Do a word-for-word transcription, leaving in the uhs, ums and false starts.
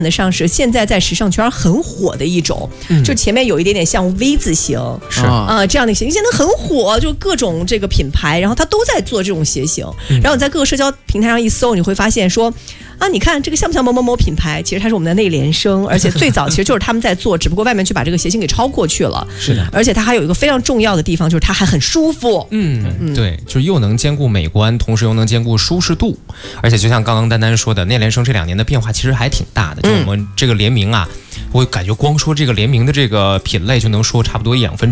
的上是现在在时尚圈很火的一种，嗯、就前面有一点点像 V 字形， 是啊、呃、这样的形，现在很火，就各种这个品牌，然后它都在做这种鞋型。嗯、然后你在各个社交平台上一搜，你会发现说，啊，你看这个像不像某某某品牌？其实它是我们的内联升，而且最早其实就是他们在做，只不过外面去把这个鞋型给超过去了。 是的， 而且它还有一个非常重要的地方，就是它还很舒服。 嗯，嗯对，就是又能兼顾美观，同时又能兼顾舒适度。而且就像刚刚丹丹说的，内联升这两年的变化其实还挺大的。就我们这个联名啊，我感觉光说这个联名的这个品类就能说差不多一两分钟。